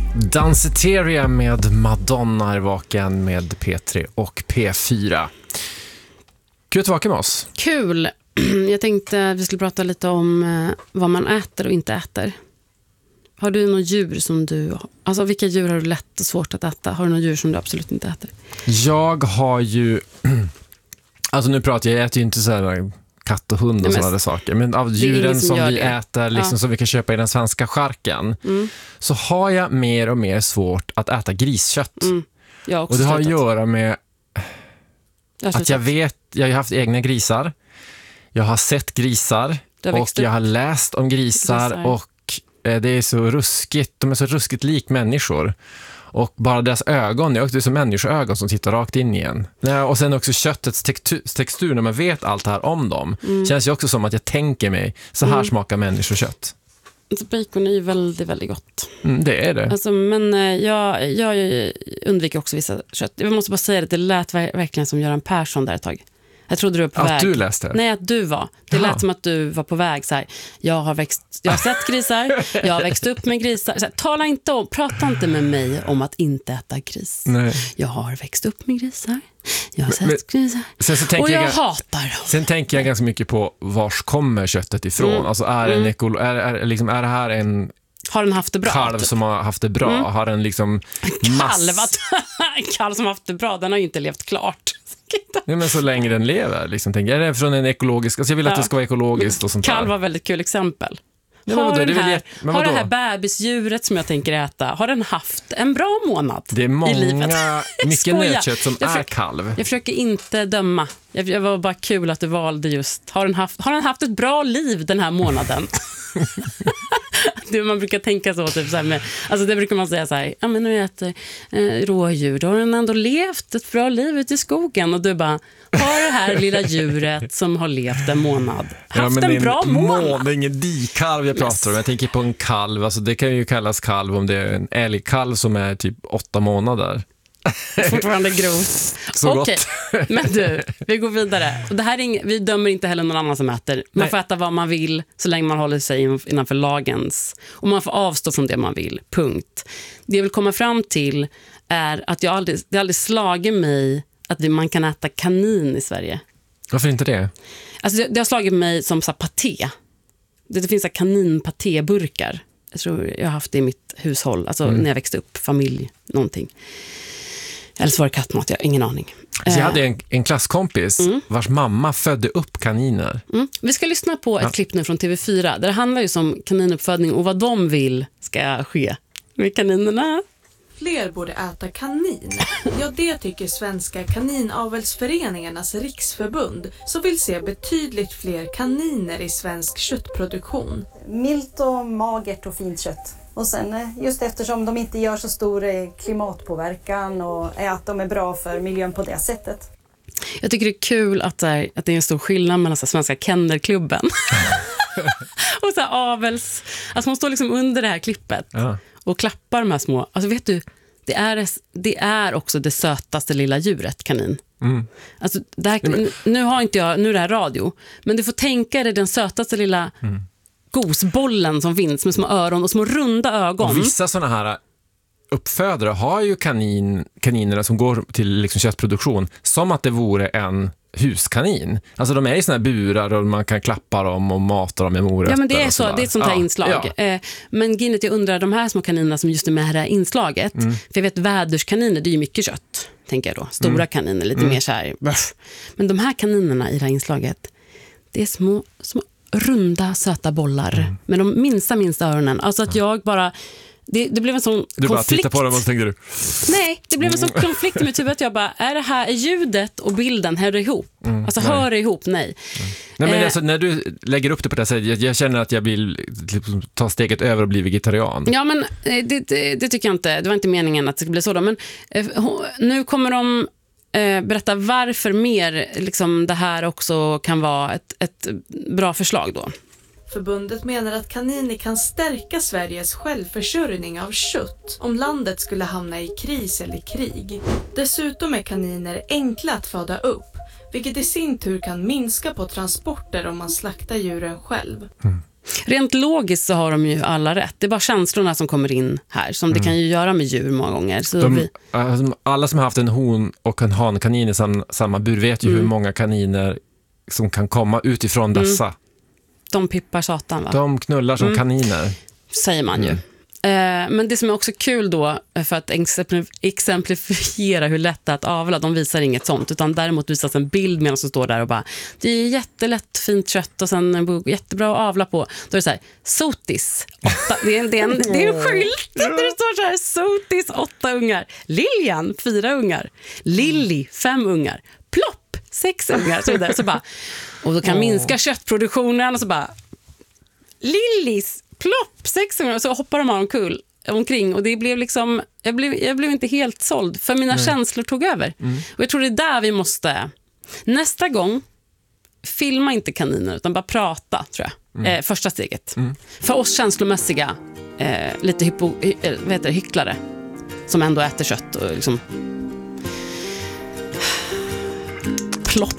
Danceteria med Madonna är vaken med P3 och P4. Kul att vara med oss. Kul. Jag tänkte vi skulle prata lite om vad man äter och inte äter. Har du några djur som du... Alltså vilka djur har du lätt och svårt att äta? Har du några djur som du absolut inte äter? Jag har ju... Alltså nu pratar jag äter ju inte så här katt och hund och sådana saker. Men av djuren som vi äter, liksom, som vi kan köpa i den svenska charken, så har jag mer och mer svårt att äta griskött. Och det har att göra med att jag har haft egna grisar. Jag har sett grisar och jag har läst om grisar. Och det är så ruskigt. De är så ruskigt lik människor. Och bara deras ögon, det är så människoögon som tittar rakt in igen. Och sen också köttets textur, när man vet allt det här om dem, känns ju också som att jag tänker mig, så här smakar människokött. Alltså bacon är ju väldigt, väldigt gott. Det är det. Alltså, men jag undviker också vissa kött. Jag måste bara säga att det lät verkligen som Göran Persson där ett tag. Jag trodde du var på väg. Att du läste? Nej, att du var. Det lät som att du var på väg så här. Jag har sett grisar. Jag har växt upp med grisar. Så här, prata inte med mig om att inte äta gris. Nej. Jag har växt upp med grisar. Jag har sett grisar. Och jag hatar dem. Sen tänker jag ganska mycket på vars kommer köttet ifrån. Alltså är det här en... Har den haft det bra? Kalv som har haft det bra. Har den liksom... En kalv som har haft det bra, den har ju inte levt klart. Nej, men så länge den lever, liksom, tänker jag. Är det från en ekologisk... Alltså jag vill att det ska vara ekologiskt och sånt där. Kalv var väldigt kul exempel. Har det här bebisdjuret som jag tänker äta, har den haft en bra månad i livet? Det är mycket nötkött som är kalv. Jag försöker inte döma. Jag var bara kul att du valde just. Har den haft ett bra liv den här månaden? Man brukar tänka så, typ så här med, alltså det brukar man säga så här, ja men när jag äter rådjur, då har den ändå levt ett bra liv ute i skogen, och du bara, har det här lilla djuret som har levt en månad haft en bra månad? Det är ingen dikalv jag pratar om, jag tänker på en kalv, alltså det kan ju kallas kalv om det är en älgkalv som är typ 8 månader. Fortfarande grovt. Okej, men du, vi går vidare. Och det här vi dömer inte heller någon annan som äter. Man får äta vad man vill så länge man håller sig innanför lagens. Och man får avstå från det man vill, punkt. Det jag vill komma fram till är att det aldrig slagit mig att man kan äta kanin i Sverige. Varför inte det? Alltså det har slagit mig som så paté. Det finns så kaninpatéburkar. Jag tror jag har haft det i mitt hushåll. Alltså när jag växte upp, familj, någonting. Eller så var det kattmat, jag har ingen aning. Så jag hade en klasskompis vars mamma födde upp kaniner. Vi ska lyssna på ett klipp nu från TV4. Där det handlar ju om kaninuppfödning och vad de vill ska ske med kaninerna. Fler borde äta kanin. Ja, det tycker Svenska kaninavelsföreningarnas riksförbund, som vill se betydligt fler kaniner i svensk köttproduktion. Milt och magert och fint kött. Och sen just eftersom de inte gör så stor klimatpåverkan och att de är bra för miljön på det sättet. Jag tycker det är kul att det är en stor skillnad mellan Svenska Kennelklubben och så avels. Alltså man står liksom under det här klippet och klappar de här små. Alltså vet du, det är också det sötaste lilla djuret, kanin. Alltså nu är det här radio, men du får tänka dig den sötaste lilla gosbollen som finns med små öron och små runda ögon. Och vissa sådana här uppfödare har ju kaninerna som går till liksom köttproduktion som att det vore en huskanin. Alltså de är i såna här burar och man kan klappa dem och mata dem med morötter. Ja, men det är så, det är ett sånt här inslag. Ja. Men Ginnet, jag undrar, de här små kaninerna som just är med här inslaget, för jag vet väderskaniner, det är ju mycket kött, tänker jag då. Stora kaniner, lite mer så här. Men de här kaninerna i det här inslaget, det är små runda, söta bollar med de minsta öronen. Alltså att jag bara... Det blev en sån konflikt. Du bara tittar på dem och tänkte du... Nej, det blev en sån konflikt i mitt huvud att jag bara, är ljudet och bilden hör ihop? Alltså hör ihop, nej. Nej, men alltså, när du lägger upp det på det sättet, jag känner att jag vill ta steget över och bli vegetarian. Ja, men det tycker jag inte. Det var inte meningen att det skulle bli så då. Men nu kommer de berätta varför mer liksom, det här också kan vara ett bra förslag då. Förbundet menar att kaniner kan stärka Sveriges självförsörjning av kött om landet skulle hamna i kris eller krig. Dessutom är kaniner enkla att föda upp, vilket i sin tur kan minska på transporter om man slaktar djuren själv. Rent logiskt så har de ju alla rätt. Det är bara känslorna som kommer in här, som det kan ju göra med djur många gånger. Så alla som har haft en hon och en hankanin i samma bur vet ju hur många kaniner som kan komma utifrån dessa. De pippar satan, va? De knullar som kaniner. Säger man ju. Men det som är också kul då, för att exemplifiera hur lätt det är att avla, de visar inget sånt, utan däremot visas en bild medan som står där och bara, det är jättelätt fint kött och sen jättebra att avla på. Då är det så här, sotis 8, det är en skylt där det står så här, sotis 8 ungar, Lilian 4 ungar, Lilly 5 ungar, Plopp 6 ungar, så vidare. Så bara, och då kan minska köttproduktionen och så bara, Lillys Plopp 6 ungar, och så hoppar de omkring och det blev liksom, jag blev inte helt såld, för mina känslor tog över. Och jag tror det är där vi måste, nästa gång, filma inte kaniner utan bara prata, tror jag. Första steget. För oss känslomässiga lite hycklare som ändå äter kött och liksom